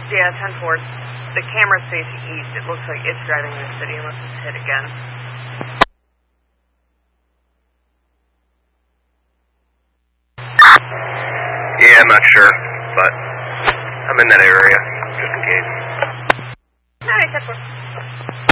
Yeah, 10-4. The camera's facing east. It looks like it's driving the city unless it's hit again. Yeah, I'm not sure, but I'm in that area.